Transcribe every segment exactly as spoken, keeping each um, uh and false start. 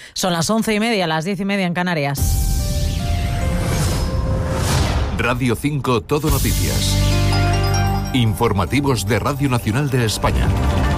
Son las once y media, las diez y media en Canarias. Radio cinco Todo Noticias. Informativos de Radio Nacional de España.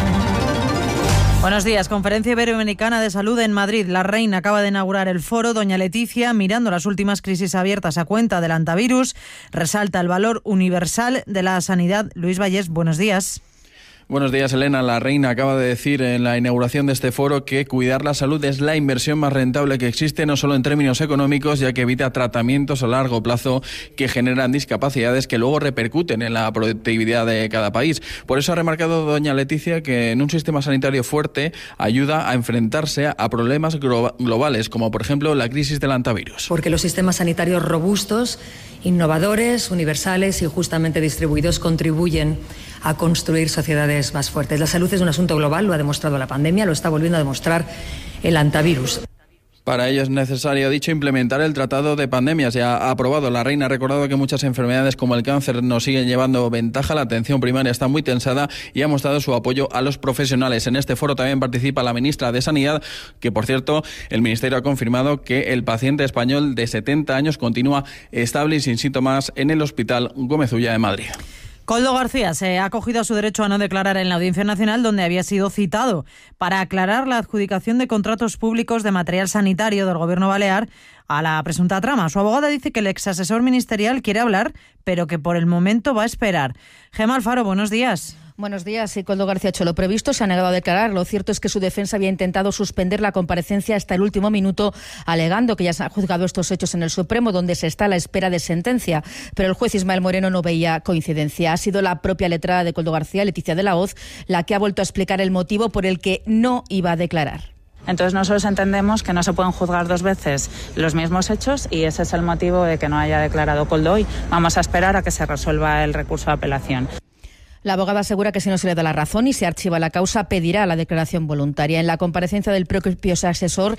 Buenos días. Conferencia Iberoamericana de Salud en Madrid. La Reina acaba de inaugurar el foro. Doña Leticia, mirando las últimas crisis abiertas a cuenta del antivirus, resalta el valor universal de la sanidad. Luis Vallés, buenos días. Buenos días, Elena. La Reina acaba de decir en la inauguración de este foro que cuidar la salud es la inversión más rentable que existe, no solo en términos económicos, ya que evita tratamientos a largo plazo que generan discapacidades que luego repercuten en la productividad de cada país. Por eso ha remarcado doña Leticia que en un sistema sanitario fuerte ayuda a enfrentarse a problemas globales, como por ejemplo la crisis del antivirus. Porque los sistemas sanitarios robustos, innovadores, universales y justamente distribuidos contribuyen a construir sociedades más fuertes. La salud es un asunto global, lo ha demostrado la pandemia, lo está volviendo a demostrar el antivirus. Para ello es necesario, ha dicho, implementar el Tratado de Pandemias. Ya ha aprobado. La Reina ha recordado que muchas enfermedades como el cáncer nos siguen llevando ventaja. La atención primaria está muy tensada y ha mostrado su apoyo a los profesionales. En este foro también participa la ministra de Sanidad, que por cierto el Ministerio ha confirmado que el paciente español de setenta años continúa estable y sin síntomas en el Hospital Gómez Ulla de Madrid. Koldo García se ha acogido a su derecho a no declarar en la Audiencia Nacional, donde había sido citado para aclarar la adjudicación de contratos públicos de material sanitario del Gobierno balear a la presunta trama. Su abogada dice que el exasesor ministerial quiere hablar, pero que por el momento va a esperar. Gemma Alfaro, buenos días. Buenos días. Sí, Koldo García ha hecho lo previsto, se ha negado a declarar. Lo cierto es que su defensa había intentado suspender la comparecencia hasta el último minuto, alegando que ya se han juzgado estos hechos en el Supremo, donde se está a la espera de sentencia. Pero el juez Ismael Moreno no veía coincidencia. Ha sido la propia letrada de Koldo García, Leticia de la Hoz, la que ha vuelto a explicar el motivo por el que no iba a declarar. Entonces nosotros entendemos que no se pueden juzgar dos veces los mismos hechos y ese es el motivo de que no haya declarado Koldo hoy. Vamos a esperar a que se resuelva el recurso de apelación. La abogada asegura que si no se le da la razón y se archiva la causa, pedirá la declaración voluntaria. En la comparecencia del propio asesor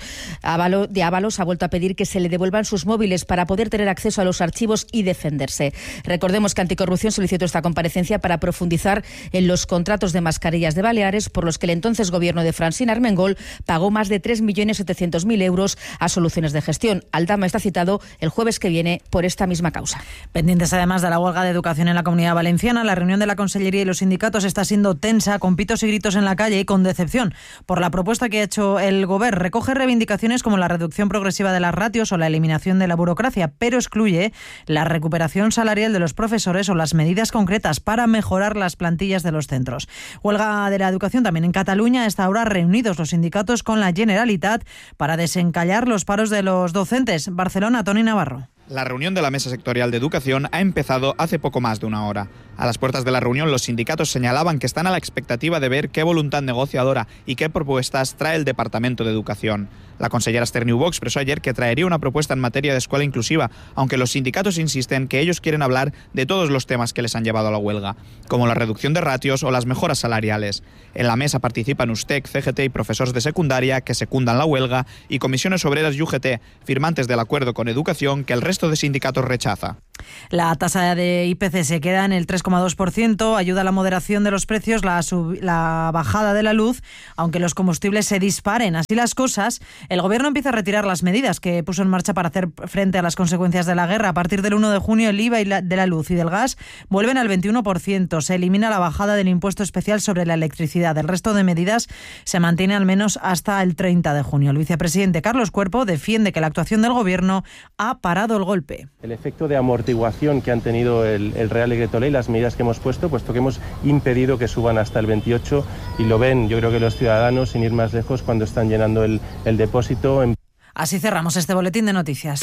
de Ábalos ha vuelto a pedir que se le devuelvan sus móviles para poder tener acceso a los archivos y defenderse. Recordemos que Anticorrupción solicitó esta comparecencia para profundizar en los contratos de mascarillas de Baleares, por los que el entonces gobierno de Francina Armengol pagó más de tres millones setecientos mil euros a Soluciones de Gestión. Aldama está citado el jueves que viene por esta misma causa. Pendientes además de la huelga de educación en la Comunidad Valenciana, la reunión de la Consellería y los sindicatos está siendo tensa, con pitos y gritos en la calle y con decepción por la propuesta que ha hecho el Gobierno. Recoge reivindicaciones como la reducción progresiva de las ratios o la eliminación de la burocracia, pero excluye la recuperación salarial de los profesores o las medidas concretas para mejorar las plantillas de los centros. Huelga de la educación también en Cataluña. A esta hora reunidos los sindicatos con la Generalitat para desencallar los paros de los docentes. Barcelona, Toni Navarro. La reunión de la Mesa Sectorial de Educación ha empezado hace poco más de una hora. A las puertas de la reunión, los sindicatos señalaban que están a la expectativa de ver qué voluntad negociadora y qué propuestas trae el Departamento de Educación. La consellera Esther Niubó expresó ayer que traería una propuesta en materia de escuela inclusiva, aunque los sindicatos insisten que ellos quieren hablar de todos los temas que les han llevado a la huelga, como la reducción de ratios o las mejoras salariales. En la mesa participan USTEC, C G T y profesores de secundaria que secundan la huelga y comisiones obreras y U G T, firmantes del acuerdo con Educación que el resto de sindicatos rechaza. La tasa de I P C se queda en el tres coma dos por ciento, ayuda a la moderación de los precios, la, sub, la bajada de la luz, aunque los combustibles se disparen. Así las cosas, el Gobierno empieza a retirar las medidas que puso en marcha para hacer frente a las consecuencias de la guerra. A partir del uno de junio, el I V A y la, de la luz y del gas vuelven al veintiuno por ciento. Se elimina la bajada del impuesto especial sobre la electricidad. El resto de medidas se mantiene al menos hasta el treinta de junio. El vicepresidente Carlos Cuerpo defiende que la actuación del Gobierno ha parado el golpe. El efecto de amortiguación que han tenido el, el Real Decreto Ley, las medidas que hemos puesto, puesto que hemos impedido que suban hasta el veintiocho y lo ven, yo creo que los ciudadanos, sin ir más lejos, cuando están llenando el, el depósito. En... Así cerramos este boletín de noticias.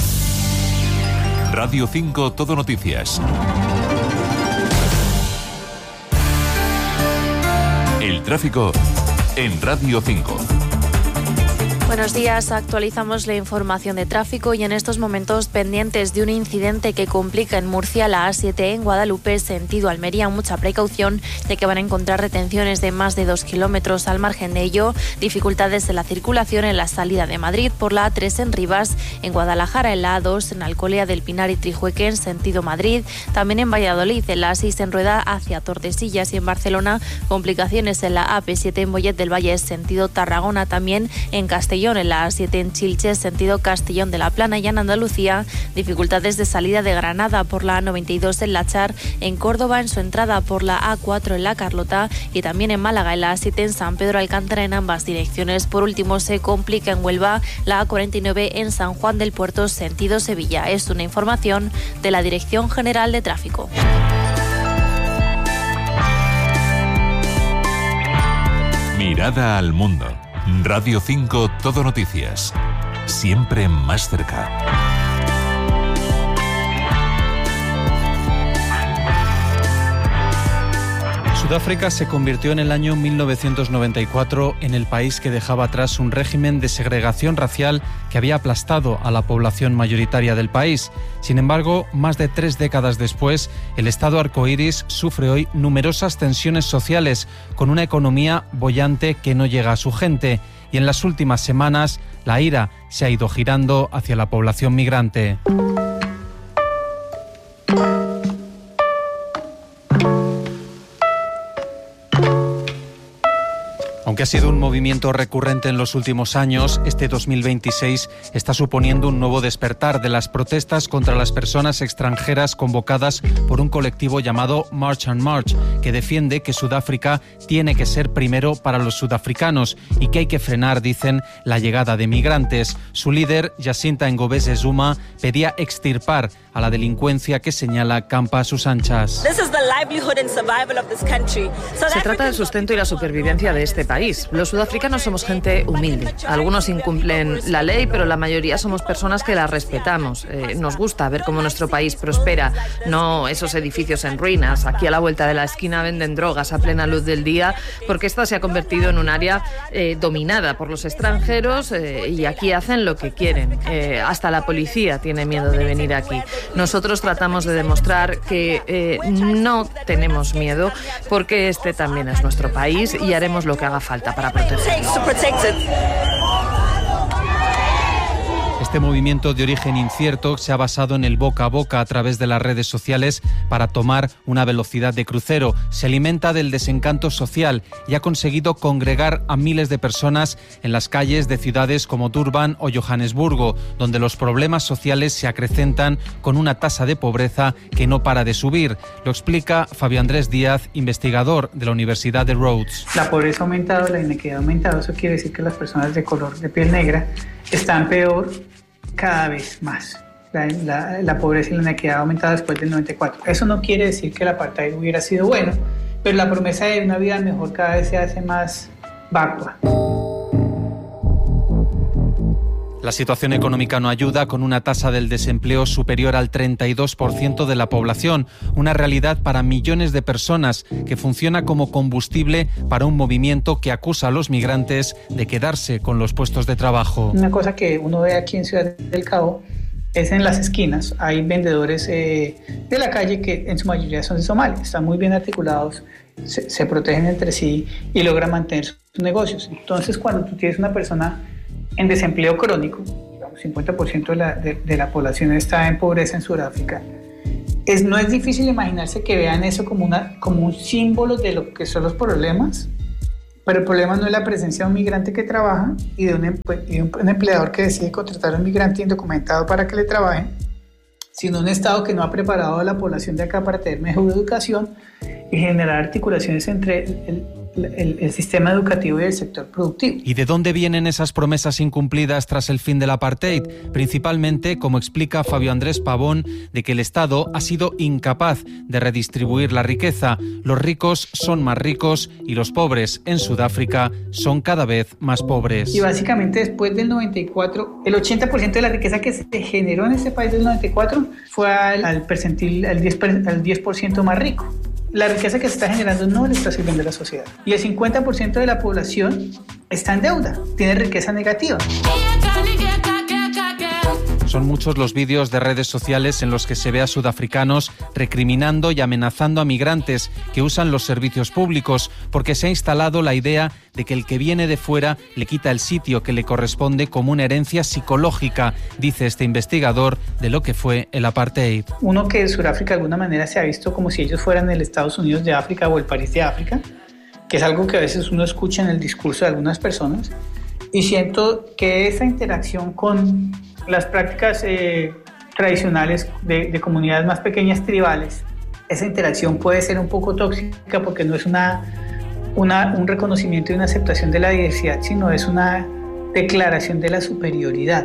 Radio cinco Todo Noticias. El tráfico en Radio cinco. Buenos días, actualizamos la información de tráfico y en estos momentos pendientes de un incidente que complica en Murcia la A siete en Guadalupe, sentido Almería. Mucha precaución de que van a encontrar retenciones de más de dos kilómetros. Al margen de ello, dificultades en la circulación en la salida de Madrid por la A tres en Rivas, en Guadalajara en la A dos, en Alcolea del Pinar y Trijueque en sentido Madrid, también en Valladolid en la A seis en Rueda hacia Tordesillas y en Barcelona complicaciones en la A P siete en Mollet del Valle sentido Tarragona, también en Castellón Castellón en la A siete en Chilches, sentido Castellón de la Plana, y en Andalucía dificultades de salida de Granada por la A noventa y dos en Lachar, en Córdoba en su entrada por la A cuatro en La Carlota y también en Málaga en la A siete en San Pedro Alcántara en ambas direcciones. Por último, se complica en Huelva la A cuarenta y nueve en San Juan del Puerto, sentido Sevilla. Es una información de la Dirección General de Tráfico. Mirada al mundo. Radio cinco Todo Noticias. Siempre más cerca. Sudáfrica se convirtió en el año mil novecientos noventa y cuatro en el país que dejaba atrás un régimen de segregación racial que había aplastado a la población mayoritaria del país. Sin embargo, más de tres décadas después, el Estado arcoíris sufre hoy numerosas tensiones sociales, con una economía boyante que no llega a su gente. Y en las últimas semanas, la ira se ha ido girando hacia la población migrante. Aunque ha sido un movimiento recurrente en los últimos años, este dos mil veintiséis está suponiendo un nuevo despertar de las protestas contra las personas extranjeras convocadas por un colectivo llamado March and March, que defiende que Sudáfrica tiene que ser primero para los sudafricanos y que hay que frenar, dicen, la llegada de migrantes. Su líder, Jacinta Ngobese Zuma, pedía extirpar a la delincuencia que señala campa a sus anchas. Se trata del sustento y la supervivencia de este país. Los sudafricanos somos gente humilde. Algunos incumplen la ley, pero la mayoría somos personas que la respetamos. Eh, nos gusta ver cómo nuestro país prospera, no esos edificios en ruinas. Aquí a la vuelta de la esquina venden drogas a plena luz del día, porque esta se ha convertido en un área eh, dominada por los extranjeros eh, y aquí hacen lo que quieren. Eh, hasta la policía tiene miedo de venir aquí. Nosotros tratamos de demostrar que eh, no tenemos miedo, porque este también es nuestro país y haremos lo que haga falta para protegerlo. Este movimiento de origen incierto se ha basado en el boca a boca a través de las redes sociales para tomar una velocidad de crucero. Se alimenta del desencanto social y ha conseguido congregar a miles de personas en las calles de ciudades como Durban o Johannesburgo, donde los problemas sociales se acrecentan con una tasa de pobreza que no para de subir. Lo explica Fabio Andrés Díaz, investigador de la Universidad de Rhodes. La pobreza ha aumentado, la inequidad ha aumentado. Eso quiere decir que las personas de color de piel negra están peor cada vez más. La, la, la pobreza y la inequidad ha aumentado después del noventa y cuatro. Eso no quiere decir que el apartheid hubiera sido bueno, pero la promesa de una vida mejor cada vez se hace más vacua. La situación económica no ayuda, con una tasa del desempleo superior al treinta y dos por ciento de la población, una realidad para millones de personas que funciona como combustible para un movimiento que acusa a los migrantes de quedarse con los puestos de trabajo. Una cosa que uno ve aquí en Ciudad del Cabo es en las esquinas. Hay vendedores eh, de la calle que en su mayoría son de Somalia, están muy bien articulados, se, se protegen entre sí y logran mantener sus negocios. Entonces, cuando tú tienes una persona en desempleo crónico, digamos cincuenta por ciento de la, de, de la población está en pobreza en Sudáfrica, es, no es difícil imaginarse que vean eso como, una, como un símbolo de lo que son los problemas, pero el problema no es la presencia de un migrante que trabaja y de un, y de un empleador que decide contratar a un migrante indocumentado para que le trabaje, sino un Estado que no ha preparado a la población de acá para tener mejor educación y generar articulaciones entre el, el El, el sistema educativo y el sector productivo. ¿Y de dónde vienen esas promesas incumplidas tras el fin del apartheid? Principalmente, como explica Fabio Andrés Pavón, de que el Estado ha sido incapaz de redistribuir la riqueza. Los ricos son más ricos y los pobres en Sudáfrica son cada vez más pobres. Y básicamente después del noventa y cuatro, el ochenta por ciento de la riqueza que se generó en este país del noventa y cuatro fue al, al percentil, al diez por ciento, al diez por ciento más rico. La riqueza que se está generando no le está sirviendo a la sociedad. Y el cincuenta por ciento de la población está en deuda, tiene riqueza negativa. Son muchos los vídeos de redes sociales en los que se ve a sudafricanos recriminando y amenazando a migrantes que usan los servicios públicos, porque se ha instalado la idea de que el que viene de fuera le quita el sitio que le corresponde como una herencia psicológica, dice este investigador de lo que fue el apartheid. Uno que en Sudáfrica de alguna manera se ha visto como si ellos fueran el Estados Unidos de África o el París de África, que es algo que a veces uno escucha en el discurso de algunas personas. y siento que esa interacción con las prácticas eh, tradicionales de, de comunidades más pequeñas tribales, esa interacción puede ser un poco tóxica porque no es una, una, un reconocimiento y una aceptación de la diversidad, sino es una declaración de la superioridad.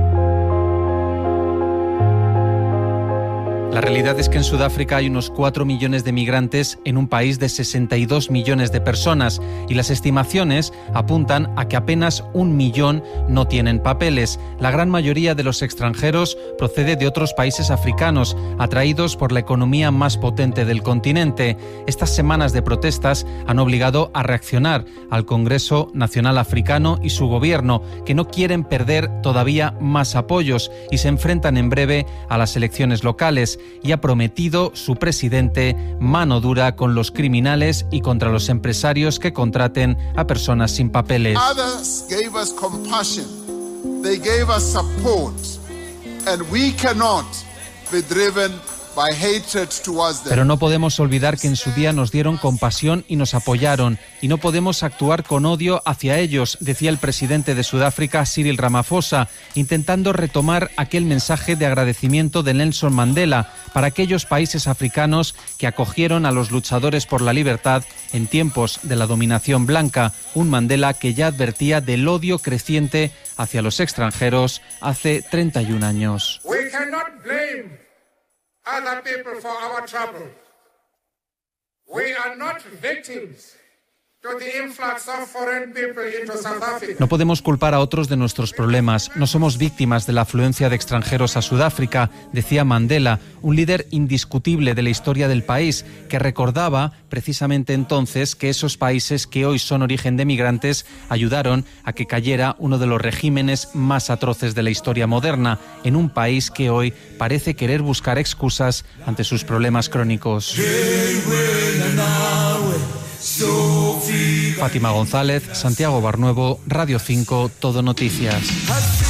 La realidad es que en Sudáfrica hay unos cuatro millones de migrantes en un país de sesenta y dos millones de personas y las estimaciones apuntan a que apenas un millón no tienen papeles. La gran mayoría de los extranjeros procede de otros países africanos, atraídos por la economía más potente del continente. Estas semanas de protestas han obligado a reaccionar al Congreso Nacional Africano y su gobierno, que no quieren perder todavía más apoyos y se enfrentan en breve a las elecciones locales. Y ha prometido su presidente mano dura con los criminales y contra los empresarios que contraten a personas sin papeles. Others gave us compassion, they gave us support, and we cannot be driven by hatred towards them. Pero no podemos olvidar que en su día nos dieron compasión y nos apoyaron, y no podemos actuar con odio hacia ellos, decía el presidente de Sudáfrica, Cyril Ramaphosa, intentando retomar aquel mensaje de agradecimiento de Nelson Mandela para aquellos países africanos que acogieron a los luchadores por la libertad en tiempos de la dominación blanca, un Mandela que ya advertía del odio creciente hacia los extranjeros hace treinta y un años. We cannot blame other people for our trouble. We are not victims to the influx of foreign people into South Africa. No podemos culpar a otros de nuestros problemas. No somos víctimas de la afluencia de extranjeros a Sudáfrica, decía Mandela, un líder indiscutible de la historia del país, que recordaba precisamente entonces que esos países que hoy son origen de migrantes ayudaron a que cayera uno de los regímenes más atroces de la historia moderna, en un país que hoy parece querer buscar excusas ante sus problemas crónicos. Fátima González, Santiago Barnuevo, Radio cinco, Todo Noticias.